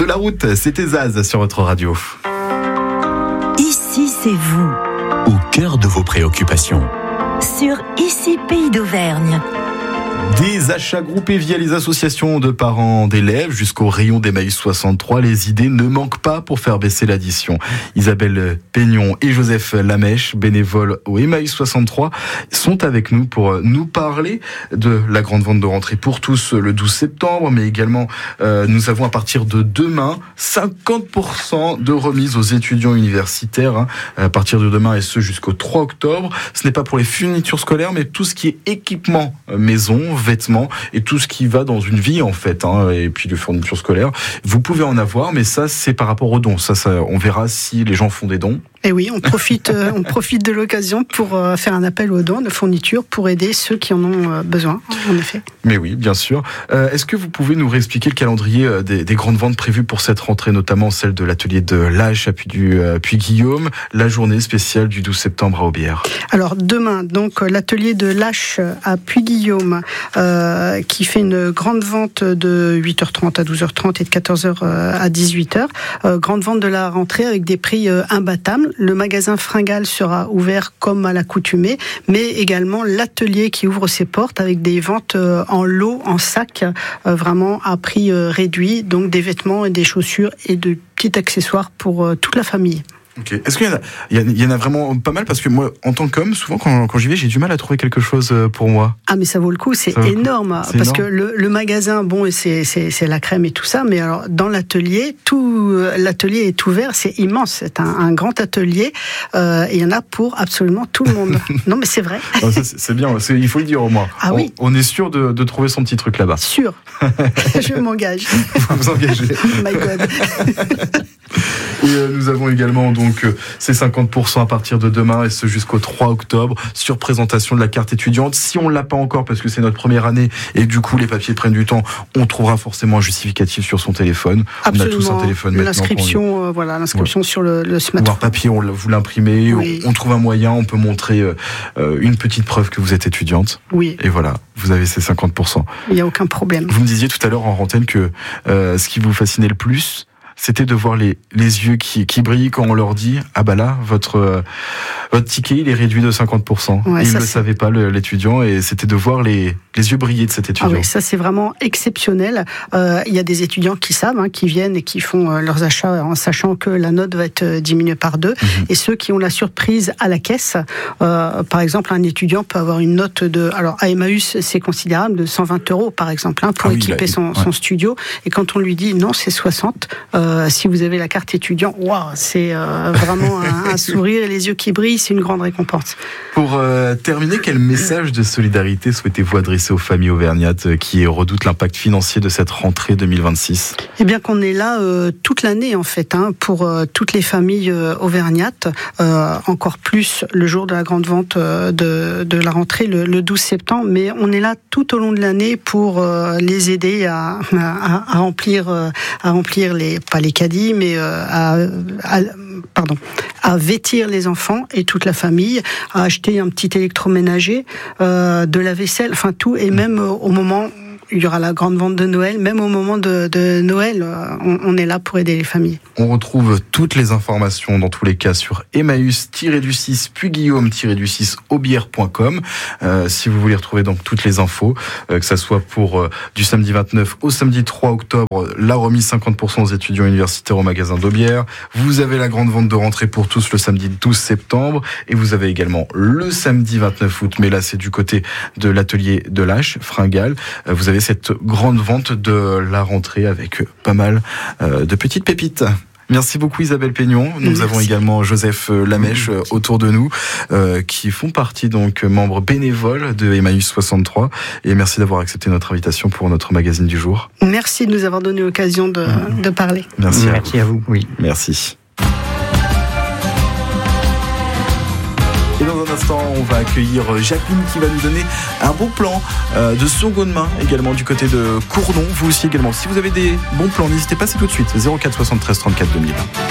la route, c'était Zaz sur votre radio. Ici, c'est vous. Au cœur de vos préoccupations. Sur Ici, Pays d'Auvergne. Des achats groupés via les associations de parents d'élèves jusqu'au rayon d'Emmaüs 63, les idées ne manquent pas pour faire baisser l'addition. Isabelle Peignon et Joseph Lamèche, bénévoles au Emmaüs 63, sont avec nous pour nous parler de la grande vente de rentrée pour tous le 12 septembre, mais également nous avons à partir de demain 50% de remise aux étudiants universitaires à partir de demain et ce jusqu'au 3 octobre. Ce n'est pas pour les fournitures scolaires, mais tout ce qui est équipement maison, vêtements et tout ce qui va dans une vie en fait, et puis les fournitures scolaires. Vous pouvez en avoir, mais ça c'est par rapport aux dons. Ça, on verra si les gens font des dons. Et oui, on profite de l'occasion pour faire un appel aux dons de fournitures pour aider ceux qui en ont besoin, en effet. Mais oui, bien sûr. Est-ce que vous pouvez nous réexpliquer le calendrier des grandes ventes prévues pour cette rentrée, notamment celle de l'atelier de l'Ache à Puy-Guillaume, la journée spéciale du 12 septembre à Aubière? Alors demain, donc l'atelier de l'Ache à Puy-Guillaume qui fait une grande vente de 8h30 à 12h30 et de 14h à 18h. Grande vente de la rentrée avec des prix imbattables. Le magasin Fringale sera ouvert comme à l'accoutumée, mais également l'atelier qui ouvre ses portes avec des ventes en lot, en sac, vraiment à prix réduit, donc des vêtements et des chaussures et de petits accessoires pour toute la famille. Okay. Est-ce qu'il y en a vraiment pas mal? Parce que moi, en tant qu'homme, souvent quand j'y vais, j'ai du mal à trouver quelque chose pour moi. Ah, mais ça vaut le coup, c'est énorme. Parce que le magasin, bon, c'est la crème et tout ça, mais alors dans l'atelier, tout l'atelier est ouvert, c'est immense, c'est un grand atelier. Et il y en a pour absolument tout le monde. Non, mais c'est vrai. Non, ça, c'est bien, il faut le dire au moins. Ah oui. On est sûr de trouver son petit truc là-bas. Sûr. Je m'engage. Vous vous engagez. My God. Et nous avons également donc ces 50% à partir de demain et ce jusqu'au 3 octobre sur présentation de la carte étudiante. Si on l'a pas encore parce que c'est notre première année et du coup les papiers prennent du temps, on trouvera forcément un justificatif sur son téléphone. Absolument. On a tous un téléphone maintenant. L'inscription sur le smartphone. Ou un papier, vous l'imprimez, oui. On trouve un moyen, on peut montrer une petite preuve que vous êtes étudiante. Oui. Et voilà, vous avez ces 50%. Il n'y a aucun problème. Vous me disiez tout à l'heure en antenne que ce qui vous fascinait le plus, c'était de voir les yeux qui brillent quand on leur dit « Ah bah là, votre ticket, il est réduit de 50%. » Ouais, il ne le savait pas, l'étudiant, et c'était de voir les yeux briller de cet étudiant. Ah oui, ça c'est vraiment exceptionnel. Il y a des étudiants qui savent, qui viennent et qui font leurs achats en sachant que la note va être diminuée par 2. Et ceux qui ont la surprise à la caisse, par exemple, un étudiant peut avoir une note alors à Emmaüs, c'est considérable, de 120 € par exemple, pour équiper son studio. Et quand on lui dit non, c'est 60, si vous avez la carte étudiant, waouh, c'est vraiment un sourire et les yeux qui brillent, c'est une grande récompense. Pour terminer, quel message de solidarité souhaitez-vous adresser aux familles auvergnates qui redoutent l'impact financier de cette rentrée 2026? Eh bien qu'on est là toute l'année en fait, pour toutes les familles auvergnates, encore plus le jour de la grande vente de la rentrée, le 12 septembre, mais on est là tout au long de l'année pour les aider à remplir pas les caddies, mais à vêtir les enfants et toute la famille, à acheter un petit électroménager, de la vaisselle, enfin tout, et même au moment il y aura la grande vente de Noël, même au moment de Noël, on est là pour aider les familles. On retrouve toutes les informations dans tous les cas sur Emmaüs-du-6 Puy-Guillaume-du-6 Aubière.com si vous voulez retrouver donc toutes les infos, que ça soit pour du samedi 29 au samedi 3 octobre, la remise 50% aux étudiants universitaires au magasin d'Aubière. Vous avez la grande vente de rentrée pour tous le samedi 12 septembre et vous avez également le samedi 29 août, mais là c'est du côté de l'atelier de l'Ache, Fringale. Vous avez cette grande vente de la rentrée avec pas mal de petites pépites. Merci beaucoup Isabelle Peignon. Nous avons également Joseph Lamèche autour de nous qui font partie donc membres bénévoles de Emmaüs 63 et merci d'avoir accepté notre invitation pour notre magazine du jour. Merci de nous avoir donné l'occasion de parler. Merci à vous. Oui. Merci. Et dans un instant, on va accueillir Jacqueline qui va nous donner un bon plan de seconde main également du côté de Cournon. Vous aussi également. Si vous avez des bons plans, n'hésitez pas, c'est tout de suite. 04 73 34 2000.